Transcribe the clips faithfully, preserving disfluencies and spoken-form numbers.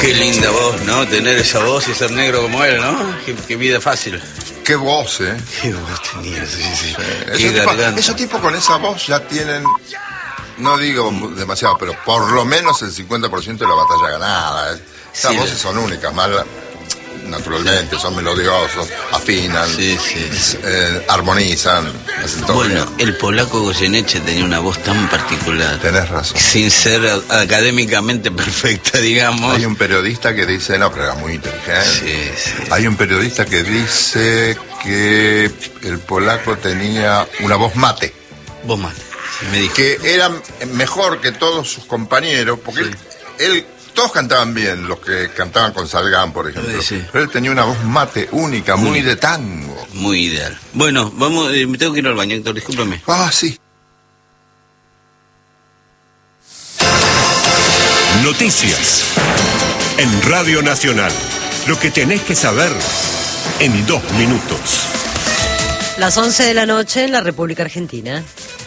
Qué linda voz, ¿no? Tener esa voz y ser negro como él, ¿no? Qué, qué vida fácil. Qué voz, ¿eh? Qué voz tenía, sí, sí. sí. Esos tipos ese tipo con esa voz ya tienen, no digo demasiado, pero por lo menos el cincuenta por ciento de la batalla ganada. Esas sí, voces son únicas, más naturalmente, son melodiosos, afinan, sí, sí. Eh, armonizan, hacen todo bueno, bien. El polaco Goyeneche tenía una voz tan particular. Tenés razón. Sin ser académicamente perfecta, digamos. Hay un periodista que dice, no, pero era muy inteligente. Sí, sí. Hay un periodista que dice que el polaco tenía una voz mate. Voz mate, sí, me dijo. Que era mejor que todos sus compañeros, porque sí. él... él todos cantaban bien, los que cantaban con Salgán, por ejemplo. Sí, sí. Pero él tenía una voz mate única, muy, muy de tango. Muy ideal. Bueno, vamos, eh, me tengo que ir al baño, Héctor, discúlpame. Ah, sí. Noticias en Radio Nacional. Lo que tenés que saber en dos minutos. Las once de la noche en la República Argentina.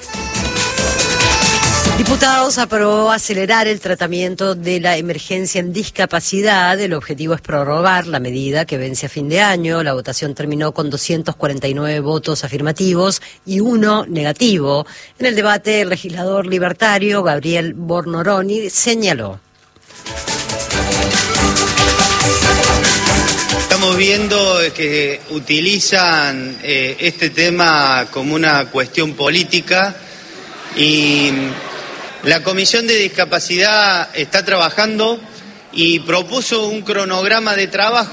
Diputados aprobó acelerar el tratamiento de la emergencia en discapacidad. El objetivo es prorrogar la medida que vence a fin de año. La votación terminó con doscientos cuarenta y nueve votos afirmativos y uno negativo. En el debate, el legislador libertario Gabriel Bornoroni señaló. Estamos viendo que utilizan eh, este tema como una cuestión política y la Comisión de Discapacidad está trabajando y propuso un cronograma de trabajo